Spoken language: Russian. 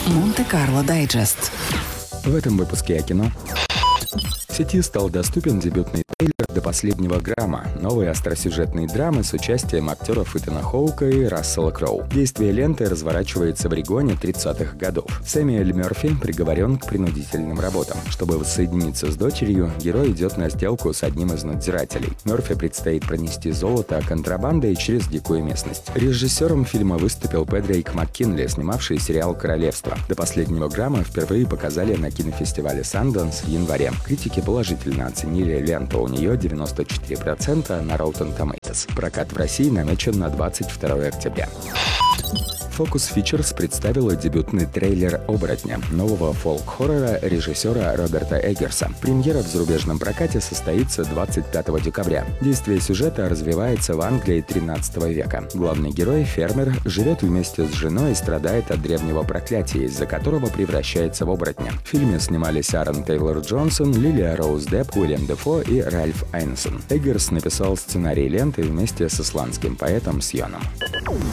Монте-Карло Дайджест. В этом выпуске о кино. В сети стал доступен дебютный трейлер «До последнего грамма» новой остросюжетной драмы с участием актеров Итана Хоука и Рассела Кроу. Действие ленты разворачивается в Орегоне 30-х годов. Сэмюэль Мёрфи приговорен к принудительным работам. Чтобы воссоединиться с дочерью, герой идет на сделку с одним из надзирателей. Мёрфи предстоит пронести золото контрабандой через дикую местность. Режиссером фильма выступил Педрейк МакКинли, снимавший сериал «Королевство». «До последнего грамма» впервые показали на кинофестивале Санденс в январе. Критики положительно оценили ленту, у нее 94% на Rotten Tomatoes. Прокат в России намечен на 22 октября. Focus Features представила дебютный трейлер «Оборотня» нового фолк-хоррора режиссера Роберта Эггерса. Премьера в зарубежном прокате состоится 25 декабря. Действие сюжета развивается в Англии 13 века. Главный герой, фермер, живет вместе с женой и страдает от древнего проклятия, из-за которого превращается в оборотня. В фильме снимались Аарон Тейлор-Джонсон, Лилия Роуз Депп, Уильям Дефо и Ральф Айнсон. Эггерс написал сценарий ленты вместе с исландским поэтом Сьоном.